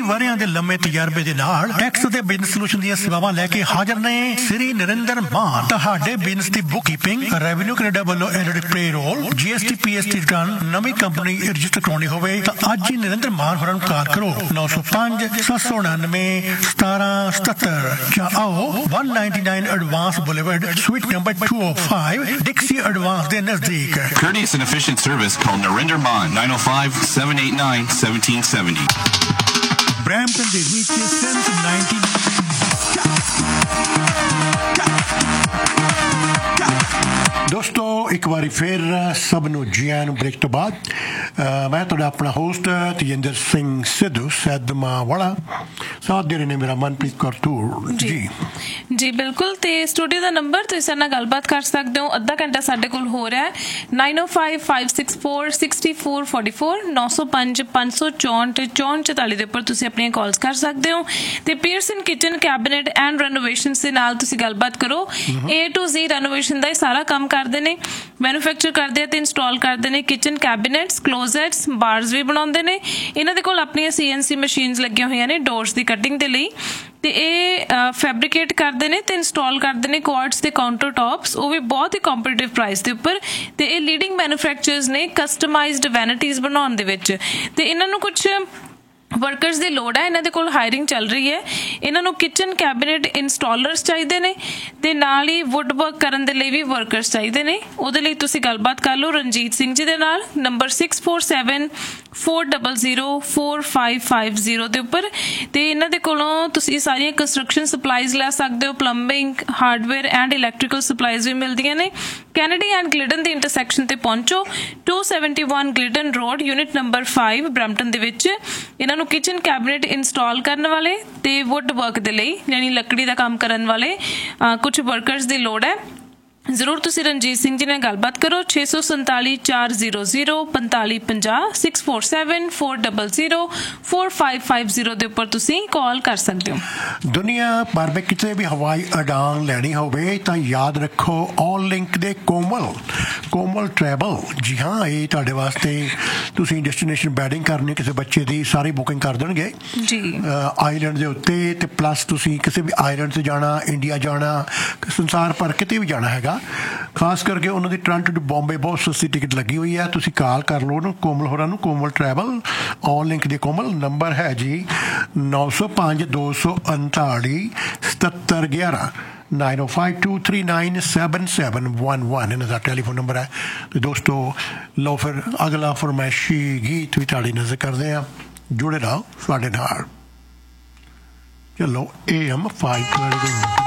ਵਰ੍ਹਿਆਂ ਦੇ ਲੰਮੇ ਤਜਰਬੇ ਦੇ ਨਾਲ ਟੈਕਸ ਤੇ ਬਿਜ਼ਨਸ ਸੋਲੂਸ਼ਨ ਦੀਆਂ ਸੇਵਾਵਾਂ ਲੈ ਕੇ ਹਾਜ਼ਰ ਨੇ ਸ੍ਰੀ ਨਰਿੰਦਰ ਮਾਨ। ਤੁਹਾਡੇ ਬਿਜ਼ਨਸ ਦੀ ਬੁੱਕਕੀਪਿੰਗ, ਰੈਵਨਿਊ ਕੈਨੇਡਾ ਵੱਲੋਂ edit payroll, GST PST return, ਨਵੀਂ ਕੰਪਨੀ ਰਜਿਸਟਰ ਕਰਾਉਣੀ ਹੋਵੇ ਤਾਂ ਅੱਜ ਹੀ ਨਰਿੰਦਰ ਮਾਨ ਹੋਰਾਂ ਨੂੰ ਕਾਲ ਕਰੋ 905 799 1777 ਜਾਂ ਆਓ 199 advance boulevard sweet number 205 ਡਿਕਸੀ advance ਦੇ ਨਜ਼ਦੀਕ। Courteous and efficient service, call Narinder Maan 905-789-1770. Brampton ਦੇ ਵਿੱਚ since 19 ਦੋਸਤੋ ਇੱਕ ਵਾਰੀ ਫਿਰ ਸਭ ਨੂੰ ਜੀ ਆਇਆਂ ਨੂੰ ਬ੍ਰੇਕ ਤੋਂ ਬਾਅਦ ਮੈਂ ਤੁਹਾਡਾ ਆਪਣਾ ਹੋਸਟ ਤੇਜਿੰਦਰ ਸਿੰਘ ਸਿੱਧੂ ਸੈਦਮਾਵਾਲਾ, ਸਾਥ ਦੇ ਰਹੇ ਨੇ ਮੇਰਾ ਮਨਪ੍ਰੀਤ ਕੌਰ ਧੂੜ ਜੀ। ਜੀ ਬਿਲਕੁਲ, ਤੇ ਸਟੂਡੀਓ ਦਾ ਨੰਬਰ ਤੁਸੀਂ ਸਾਡੇ ਨਾਲ ਗੱਲਬਾਤ ਕਰ ਸਕਦੇ ਹੋ। ਅੱਧਾ ਘੰਟਾ ਸਾਡੇ ਕੋਲ ਹੋ ਰਿਹਾ ਹੈ 9055646444 905 564 6444 ਦੇ ਉੱਪਰ ਤੁਸੀਂ ਆਪਣੀਆਂ ਕਾਲਸ ਕਰ ਸਕਦੇ ਹੋ। ਤੇ Pearson kitchen cabinet and renovation ਦੇ ਨਾਲ ਤੁਸੀਂ ਗੱਲਬਾਤ ਕਰੋ। A to Z ਰੈਨੋਵੇਸ਼ਨ ਦਾ ਇਹ ਸਾਰਾ ਕੰਮ ਕਰਦੇ ਨੇ, ਮੈਨੂਫੈਕਚਰ ਕਰਦੇ ਆ ਤੇ ਇੰਸਟਾਲ ਕਰਦੇ ਨੇ। ਕਿਚਨ ਕੈਬਨਿਟਸ, ਕਲੋਜ਼ਟਸ, ਬਾਰਸ ਵੀ ਬਣਾਉਂਦੇ ਨੇ। ਇਹਨਾਂ ਦੇ ਕੋਲ ਆਪਣੀਆਂ CNC ਮਸ਼ੀਨਸ ਲੱਗੀਆਂ ਹੋਈਆਂ ਨੇ ਡੋਰਸ ਦੀ ਕਟਿੰਗ ਦੇ ਲਈ, ਤੇ ਇਹ ਫੈਬਰੀਕੇਟ ਕਰਦੇ ਨੇ ਤੇ ਇੰਸਟਾਲ ਕਰਦੇ ਨੇ ਕੁਆਰਟਸ ਦੇ ਕਾਊਂਟਰ ਟੌਪਸ, ਉਹ ਵੀ ਬਹੁਤ ਹੀ ਕੰਪੀਟੀਟਿਵ ਪ੍ਰਾਈਸ ਦੇ ਉੱਪਰ। ਤੇ ਇਹ ਲੀਡਿੰਗ ਮੈਨੂਫੈਕਚਰਰਸ ਨੇ ਕਸਟਮਾਈਜ਼ਡ ਵੈਨਿਟੀਜ਼ ਬਣਾਉਣ ਦੇ ਵਿੱਚ। ਤੇ ਇਹਨਾਂ ਨੂੰ ਕੁਝ ਵਰਕਰਸ ਦੀ ਲੋੜ ਹੈ, ਇਹਨਾਂ ਦੇ ਕੋਲ ਹਾਇਰਿੰਗ ਚੱਲ ਰਹੀ ਹੈ। ਇਹਨਾਂ ਨੂੰ ਕਿਚਨ ਕੈਬਨਿਟ ਇੰਸਟਾਲਰਸ ਚਾਹੀਦੇ ਨੇ ਤੇ ਨਾਲ ਹੀ ਵੁੱਡ ਵਰਕ ਕਰਨ ਦੇ ਲਈ ਵੀ ਵਰਕਰਸ ਚਾਹੀਦੇ ਨੇ। ਉਹਦੇ ਲਈ ਤੁਸੀਂ ਗੱਲਬਾਤ ਕਰ ਲਓ ਰਣਜੀਤ ਸਿੰਘ ਜੀ ਦੇ ਨਾਲ ਨੰਬਰ 6474004550 ਦੇ ਉੱਪਰ। ਤੇ ਇਹਨਾਂ ਦੇ ਕੋਲੋਂ ਤੁਸੀਂ ਸਾਰੀਆਂ ਕੰਸਟਰਕਸ਼ਨ ਸਪਲਾਈਜ਼ ਲੈ ਸਕਦੇ ਹੋ, plumbing, hardware and electrical supplies ਵੀ ਮਿਲਦੀਆਂ ਨੇ। ਕੈਨੇਡੀ ਐਂਡ ਗਲਿਡਨ ਦੇ ਇੰਟਰਸੈਕਸ਼ਨ ਤੇ ਪਹੁੰਚੋ 271 ਗਲਿਡਨ ਰੋਡ, ਯੂਨਿਟ ਨੰਬਰ 5 ਬਰੈਂਪਟਨ ਦੇ ਵਿੱਚ। ਇਹਨਾਂ ਨੂੰ ਕਿਚਨ ਕੈਬਨਿਟ ਇੰਸਟਾਲ ਕਰਨ ਵਾਲੇ ਤੇ ਵੁੱਡ ਵਰਕ ਦੇ ਲਈ ਯਾਨੀ ਲੱਕੜੀ ਦਾ ਕੰਮ ਕਰਨ ਵਾਲੇ ਕੁਝ ਵਰਕਰਸ ਦੀ ਲੋੜ ਹੈ। ਜ਼ਰੂਰ ਤੁਸੀਂ ਰਣਜੀਤ ਸਿੰਘ ਜੀ ਨਾਲ ਗੱਲਬਾਤ ਕਰੋ 647 400 4550 647 400 4550 ਦੇ ਉੱਪਰ ਤੁਸੀਂ ਕਾਲ ਕਰ ਸਕਦੇ ਹੋ। ਦੁਨੀਆ ਭਰ ਵਿੱਚ ਕਿਤੇ ਵੀ ਹਵਾਈ ਉਡਾਨ ਲੈਣੀ ਹੋਵੇ ਤਾਂ ਯਾਦ ਰੱਖੋ ਆਲ ਲਿੰਕ ਦੇ ਕੋਮਲ ਟਰੈਵਲ। ਜੀ ਹਾਂ, ਇਹ ਤੁਹਾਡੇ ਵਾਸਤੇ ਤੁਸੀਂ ਡੈਸਟੀਨੇਸ਼ਨ ਵੈਡਿੰਗ ਕਰਨੀ ਕਿਸੇ ਬੱਚੇ ਦੀ ਸਾਰੀ ਬੁਕਿੰਗ ਕਰ ਦੇਣਗੇ ਜੀ ਆਈਲੈਂਡ ਦੇ ਉੱਤੇ। ਤੇ ਪਲੱਸ ਤੁਸੀਂ ਕਿਸੇ ਵੀ ਆਈਲੈਂਡ 'ਤੇ ਜਾਣਾ, ਇੰਡੀਆ ਜਾਣਾ, ਸੰਸਾਰ ਭਰ ਕਿਤੇ ਵੀ ਜਾਣਾ ਹੈਗਾ, ਖਾਸ ਕਰਕੇ ਉਹਨਾਂ ਦੀ ਟੋਰਾਂਟੋ ਟੂ ਬੰਬੇ ਬਹੁਤ ਸਸਤੀ ਟਿਕਟ ਲੱਗੀ ਹੋਈ ਹੈ। ਤੁਸੀਂ ਕਾਲ ਕਰ ਲਓ ਉਹਨੂੰ, ਕੋਮਲ ਹੋਰਾਂ ਨੂੰ, ਕੋਮਲ ਟਰੈਵਲ ਆਲ ਲਿੰਕ ਦੇ ਕੋਮਲ। ਨੰਬਰ ਹੈ ਜੀ 905 239 7711 9052397711 ਇਹਨਾਂ ਦਾ ਟੈਲੀਫੋਨ ਨੰਬਰ ਹੈ। ਤੇ ਦੋਸਤੋ ਲਓ ਫਿਰ ਅਗਲਾ ਫਰਮਾਇਸ਼ੀ ਗੀਤ ਵੀ ਤੁਹਾਡੀ ਨਜ਼ਰ ਕਰਦੇ ਹਾਂ, ਜੁੜੇ ਰਹੋ ਸਾਡੇ ਨਾਲ। ਚਲੋ AM 5